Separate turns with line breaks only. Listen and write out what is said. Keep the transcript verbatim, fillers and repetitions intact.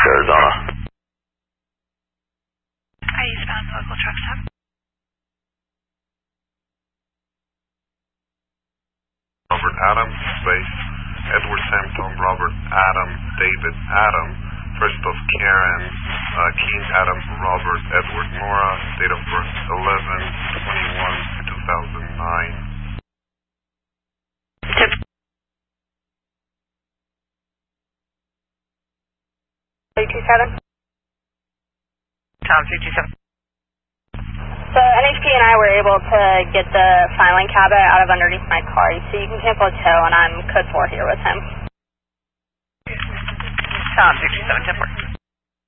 Arizona.
Hi, eastbound local truck stop.
Robert Adam, space, Edward Sampton, Robert Adam, David Adam, first of Karen, uh, King Adam, Robert Edward Mora, date of birth eleven twenty-one two thousand nine.
Tip.
three two seven?
Tom, three two seven.
So N H P and I were able to get the filing cabinet out of underneath my car, so you can cancel a tow, and I'm code four here with him.
Tom, three two seven, ten four.